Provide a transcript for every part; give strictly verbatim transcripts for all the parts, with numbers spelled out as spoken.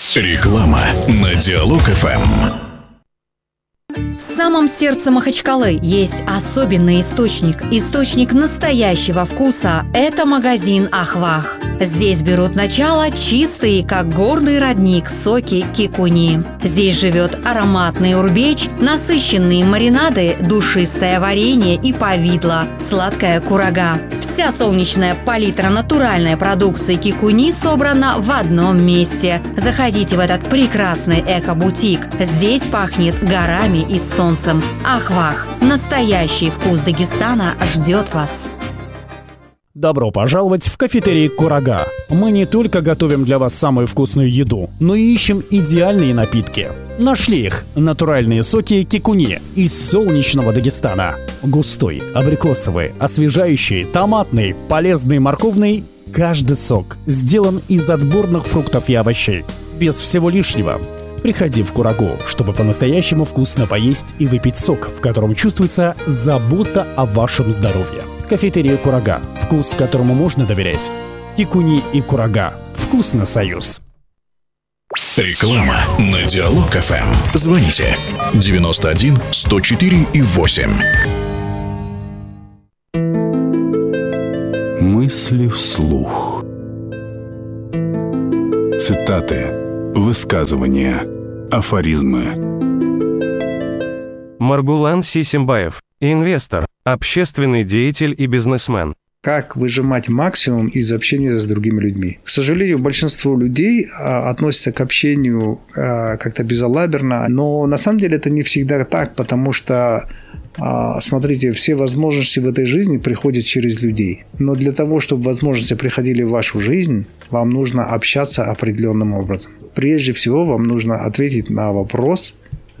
Реклама на Диалог-ФМ. В самом сердце Махачкалы есть особенный источник. Источник настоящего вкуса – это магазин «Ахвах». Здесь берут начало чистые, как горный родник, соки кикуни. Здесь живет ароматный урбеч, насыщенные маринады, душистое варенье и повидло, сладкая курага. Вся солнечная палитра натуральной продукции кикуни собрана в одном месте. Заходите в этот прекрасный эко-бутик. Здесь пахнет горами и солнцем. Ахвах. Настоящий вкус Дагестана ждет вас. Добро пожаловать в кафетерий «Курага». Мы не только готовим для вас самую вкусную еду, но и ищем идеальные напитки. Нашли их – натуральные соки кикуни из солнечного Дагестана. Густой, абрикосовый, освежающий, томатный, полезный, морковный – каждый сок сделан из отборных фруктов и овощей. Без всего лишнего. Приходи в Курагу, чтобы по-настоящему вкусно поесть и выпить сок, в котором чувствуется забота о вашем здоровье. Кафетерия «Курага». Вкус, которому можно доверять. Кикуни и Курага. Вкусно, союз. Реклама на Диалог-ФМ. Звоните девяносто один сто четыре и восемь. Мысли вслух. Цитаты, высказывания, афоризмы. Маргулан Сисимбаев. Инвестор, общественный деятель и бизнесмен. Как выжимать максимум из общения с другими людьми. К сожалению, большинство людей а, относятся к общению а, как-то безалаберно, но на самом деле это не всегда так, потому что, а, смотрите, все возможности в этой жизни приходят через людей. Но для того, чтобы возможности приходили в вашу жизнь, вам нужно общаться определенным образом. Прежде всего, вам нужно ответить на вопрос,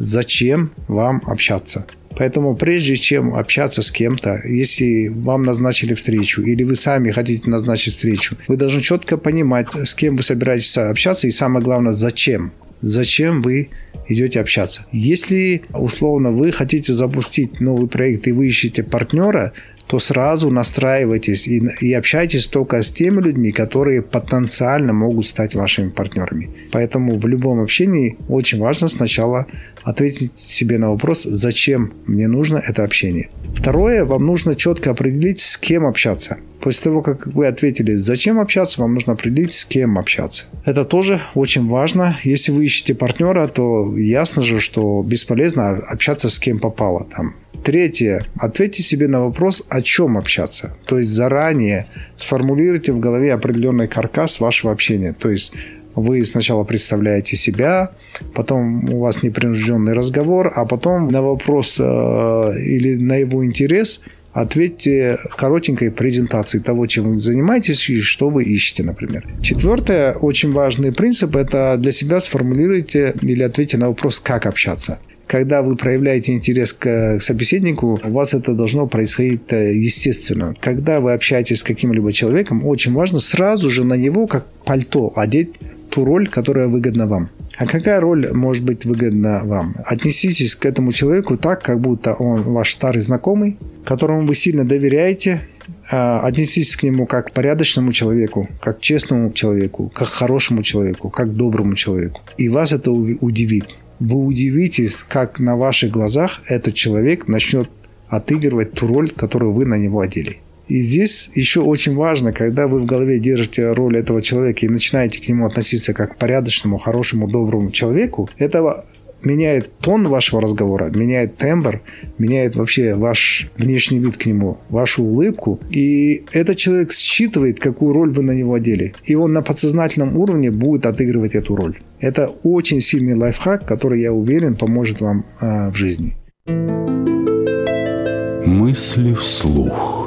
зачем вам общаться. Поэтому прежде чем общаться с кем-то, если вам назначили встречу или вы сами хотите назначить встречу, вы должны четко понимать, с кем вы собираетесь общаться и самое главное, зачем. Зачем вы идете общаться. Если, условно, вы хотите запустить новый проект и вы ищете партнера, то сразу настраивайтесь и, и общайтесь только с теми людьми, которые потенциально могут стать вашими партнерами. Поэтому в любом общении очень важно сначала ответить себе на вопрос, зачем мне нужно это общение. Второе, вам нужно четко определить, с кем общаться. После того, как вы ответили, зачем общаться, вам нужно определить, с кем общаться. Это тоже очень важно. Если вы ищете партнера, то ясно же, что бесполезно общаться с кем попало там. Третье. Ответьте себе на вопрос, о чем общаться. То есть заранее сформулируйте в голове определенный каркас вашего общения. То есть вы сначала представляете себя, потом у вас непринужденный разговор, а потом на вопрос э, или на его интерес ответьте коротенькой презентацией того, чем вы занимаетесь и что вы ищете, например. Четвертое, очень важный принцип, это для себя сформулируйте или ответьте на вопрос, как общаться. Когда вы проявляете интерес к собеседнику, у вас это должно происходить естественно. Когда вы общаетесь с каким-либо человеком, очень важно сразу же на него, как пальто, одеть ту роль, которая выгодна вам. А какая роль может быть выгодна вам? Отнеситесь к этому человеку так, как будто он ваш старый знакомый, которому вы сильно доверяете. Отнеситесь к нему как к порядочному человеку, как к честному человеку, как к хорошему человеку, как к доброму человеку. И вас это удивит. Вы удивитесь, как на ваших глазах этот человек начнет отыгрывать ту роль, которую вы на него одели. И здесь еще очень важно, когда вы в голове держите роль этого человека и начинаете к нему относиться как к порядочному, хорошему, доброму человеку, это меняет тон вашего разговора, меняет тембр, меняет вообще ваш внешний вид к нему, вашу улыбку. И этот человек считывает, какую роль вы на него одели. И он на подсознательном уровне будет отыгрывать эту роль. Это очень сильный лайфхак, который, я уверен, поможет вам э, в жизни. Мысли вслух.